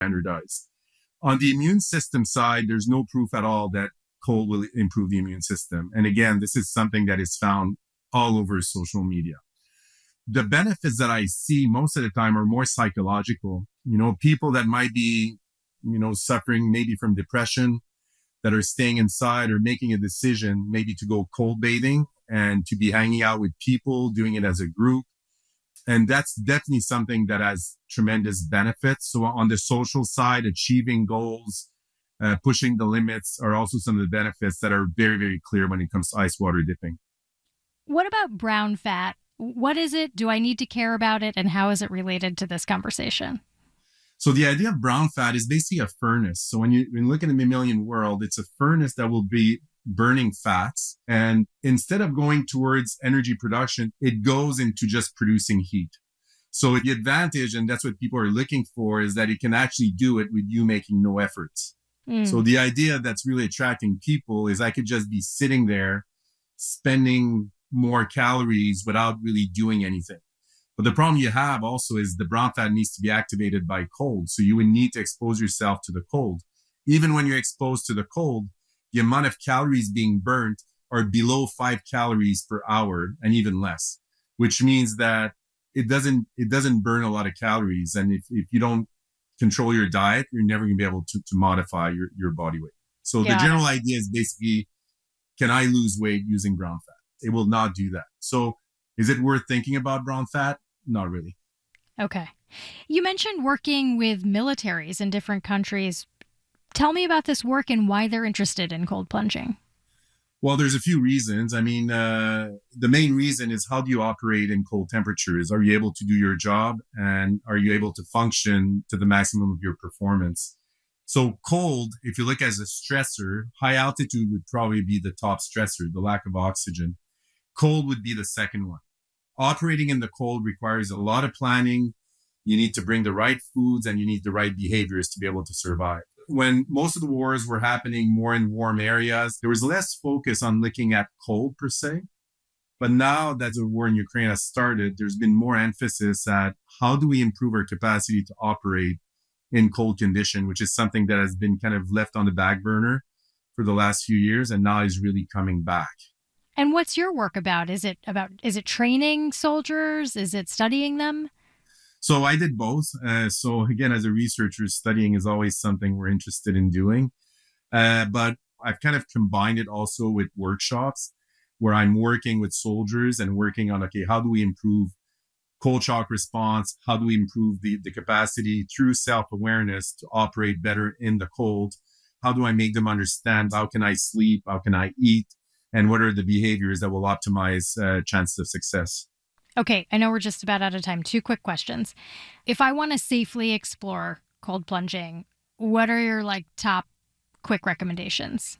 standardized. On the immune system side, there's no proof at all that cold will improve the immune system. And again, this is something that is found all over social media. The benefits that I see most of the time are more psychological. People that might be, suffering maybe from depression, that are staying inside or making a decision maybe to go cold bathing and to be hanging out with people, doing it as a group. And that's definitely something that has tremendous benefits. So on the social side, achieving goals, pushing the limits are also some of the benefits that are very, very clear when it comes to ice water dipping. What about brown fat? What is it? Do I need to care about it? And how is it related to this conversation? So the idea of brown fat is basically a furnace. So when you look at the mammalian world, it's a furnace that will be burning fats. And instead of going towards energy production, it goes into just producing heat. So the advantage, and that's what people are looking for, is that it can actually do it with you making no efforts. So the idea that's really attracting people is I could just be sitting there spending more calories without really doing anything. But the problem you have also is the brown fat needs to be activated by cold. So you would need to expose yourself to the cold. Even when you're exposed to the cold, the amount of calories being burnt are below 5 calories per hour and even less, which means that it doesn't burn a lot of calories. And if you don't control your diet, you're never going to be able to modify your body weight. So the general idea is basically, can I lose weight using brown fat? It will not do that. So is it worth thinking about brown fat? Not really. Okay. You mentioned working with militaries in different countries. Tell me about this work and why they're interested in cold plunging. Well, there's a few reasons. I mean, the main reason is, how do you operate in cold temperatures? Are you able to do your job? And are you able to function to the maximum of your performance? So cold, if you look as a stressor, high altitude would probably be the top stressor, the lack of oxygen. Cold would be the second one. Operating in the cold requires a lot of planning. You need to bring the right foods and you need the right behaviors to be able to survive. When most of the wars were happening more in warm areas, there was less focus on looking at cold per se. But now that the war in Ukraine has started, there's been more emphasis at how do we improve our capacity to operate in cold condition, which is something that has been kind of left on the back burner for the last few years and now is really coming back. And what's your work about? Is it training soldiers? Is it studying them? So I did both. So again, as a researcher, studying is always something we're interested in doing. But I've kind of combined it also with workshops where I'm working with soldiers and working on, okay, how do we improve cold shock response? How do we improve the capacity through self-awareness to operate better in the cold? How do I make them understand, how can I sleep? How can I eat? And what are the behaviors that will optimize chances of success? Okay, I know we're just about out of time. 2 quick questions. If I want to safely explore cold plunging, what are your top quick recommendations?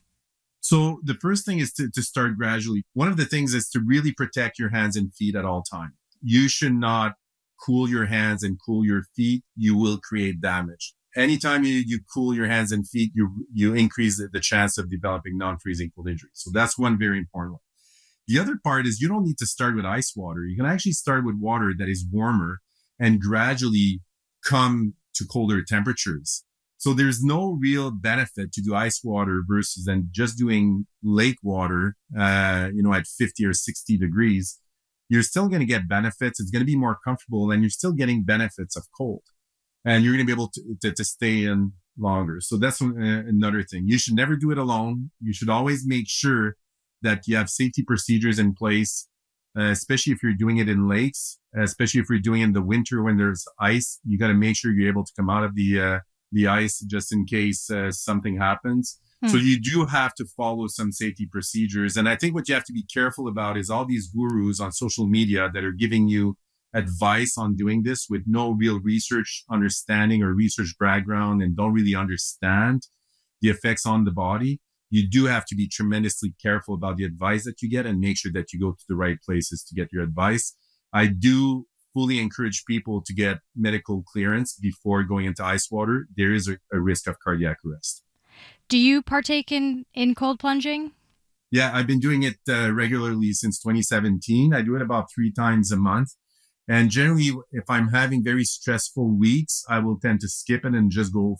So the first thing is to start gradually. One of the things is to really protect your hands and feet at all times. You should not cool your hands and cool your feet. You will create damage. Anytime you cool your hands and feet, you increase the chance of developing non-freezing cold injuries. So that's one very important one. The other part is you don't need to start with ice water. You can actually start with water that is warmer and gradually come to colder temperatures. So there's no real benefit to do ice water versus then just doing lake water, at 50 or 60 degrees. You're still going to get benefits. It's going to be more comfortable and you're still getting benefits of cold. And you're going to be able to stay in longer. So that's another thing. You should never do it alone. You should always make sure that you have safety procedures in place, especially if you're doing it in lakes, especially if you're doing it in the winter when there's ice. You got to make sure you're able to come out of the ice just in case something happens. So you do have to follow some safety procedures. And I think what you have to be careful about is all these gurus on social media that are giving you advice on doing this with no real research understanding or research background and don't really understand the effects on the body. You do have to be tremendously careful about the advice that you get and make sure that you go to the right places to get your advice. I do fully encourage people to get medical clearance before going into ice water. There is a risk of cardiac arrest. Do you partake in cold plunging? Yeah, I've been doing it regularly since 2017. I do it about 3 times a month. And generally, if I'm having very stressful weeks, I will tend to skip it and just go